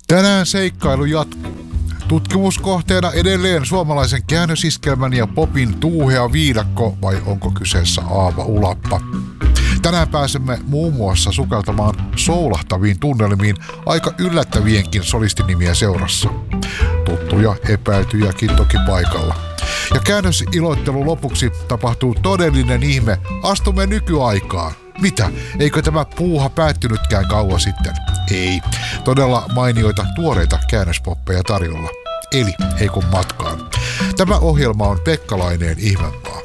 Tänään seikkailu jatkuu. Tutkimuskohteena edelleen suomalaisen käännösiskelmän ja popin tuuhea viidakko, vai onko kyseessä Aava Ulappa? Tänään pääsemme muun muassa sukeltamaan soulahtaviin tunnelmiin aika yllättävienkin solistinimiä seurassa. Tuttuja epäiltyjäkin toki paikalla. Ja käännösiloittelu lopuksi tapahtuu todellinen ihme. Astumme nykyaikaan. Mitä? Eikö tämä puuha päättynytkään kauan sitten? Ei. Todella mainioita tuoreita käännöspoppeja tarjolla. Eli heikon matkaan. Tämä ohjelma on Pekka Laineen ihmemaa.